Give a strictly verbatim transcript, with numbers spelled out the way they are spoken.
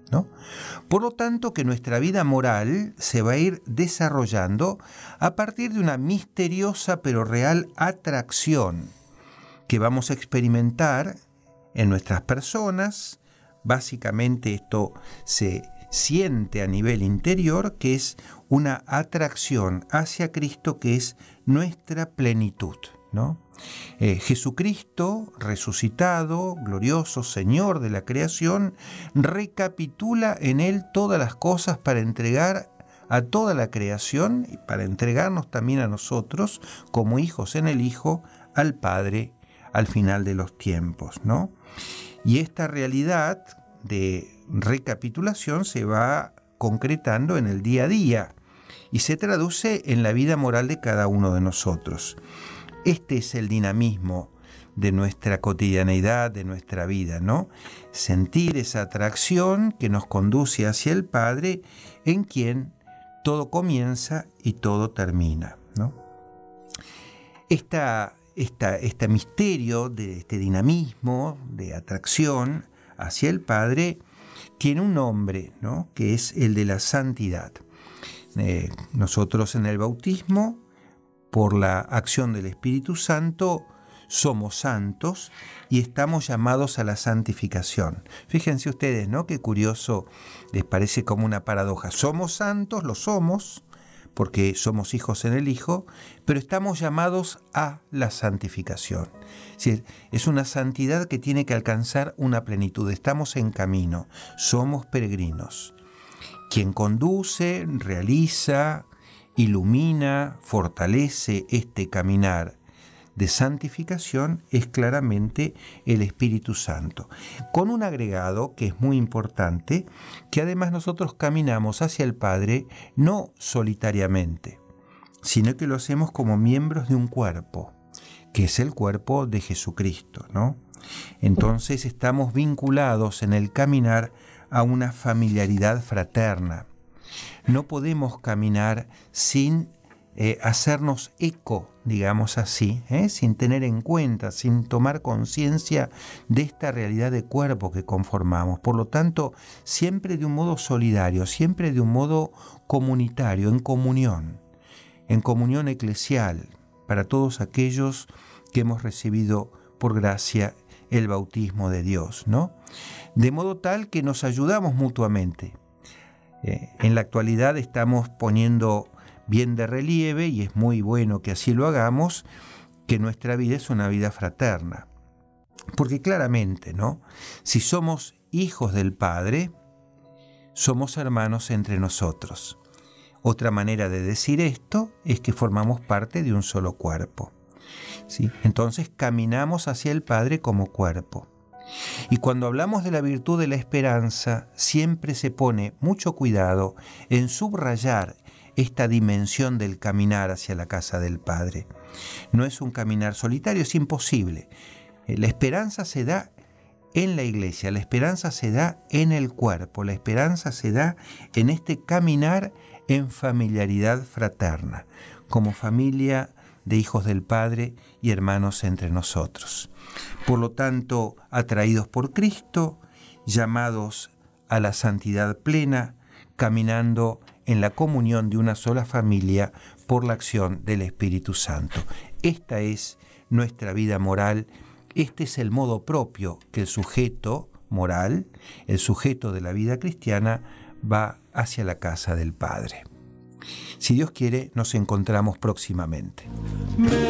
¿no? Por lo tanto, que nuestra vida moral se va a ir desarrollando a partir de una misteriosa pero real atracción que vamos a experimentar en nuestras personas. Básicamente esto se siente a nivel interior, que es una atracción hacia Cristo, que es nuestra plenitud, ¿no? Eh, Jesucristo, resucitado, glorioso Señor de la creación, recapitula en Él todas las cosas para entregar a toda la creación y para entregarnos también a nosotros, como hijos en el Hijo, al Padre al final de los tiempos, ¿no? Y esta realidad de recapitulación se va concretando en el día a día y se traduce en la vida moral de cada uno de nosotros. Este es el dinamismo de nuestra cotidianeidad, de nuestra vida, ¿no? Sentir esa atracción que nos conduce hacia el Padre, en quien todo comienza y todo termina, ¿no? Esta, esta, este misterio de este dinamismo, de atracción hacia el Padre, tiene un nombre, ¿no? Que es el de la santidad. Eh, nosotros en el bautismo, por la acción del Espíritu Santo, somos santos y estamos llamados a la santificación. Fíjense ustedes, ¿no? Qué curioso, les parece como una paradoja. Somos santos, lo somos, porque somos hijos en el Hijo, pero estamos llamados a la santificación. Es una santidad que tiene que alcanzar una plenitud. Estamos en camino, somos peregrinos. Quien conduce, realiza, ilumina, fortalece este caminar de santificación es claramente el Espíritu Santo. Con un agregado que es muy importante, que además nosotros caminamos hacia el Padre no solitariamente, sino que lo hacemos como miembros de un cuerpo, que es el cuerpo de Jesucristo, ¿no? Entonces estamos vinculados en el caminar a una familiaridad fraterna. No podemos caminar sin eh, hacernos eco, digamos así, ¿eh? sin tener en cuenta, sin tomar conciencia de esta realidad de cuerpo que conformamos. Por lo tanto, siempre de un modo solidario, siempre de un modo comunitario, en comunión, en comunión eclesial, para todos aquellos que hemos recibido por gracia el bautismo de Dios, ¿no? De modo tal que nos ayudamos mutuamente. Eh, en la actualidad estamos poniendo bien de relieve, y es muy bueno que así lo hagamos, que nuestra vida es una vida fraterna. Porque claramente, ¿no? Si somos hijos del Padre, somos hermanos entre nosotros. Otra manera de decir esto es que formamos parte de un solo cuerpo, ¿sí? Entonces caminamos hacia el Padre como cuerpo. Y cuando hablamos de la virtud de la esperanza, siempre se pone mucho cuidado en subrayar esta dimensión del caminar hacia la casa del Padre. No es un caminar solitario, es imposible. La esperanza se da en la iglesia, la esperanza se da en el cuerpo, la esperanza se da en este caminar en familiaridad fraterna, como familia de hijos del Padre y hermanos entre nosotros. Por lo tanto, atraídos por Cristo, llamados a la santidad plena, caminando en la comunión de una sola familia por la acción del Espíritu Santo. Esta es nuestra vida moral, este es el modo propio que el sujeto moral, el sujeto de la vida cristiana, va hacia la casa del Padre. Si Dios quiere, nos encontramos próximamente.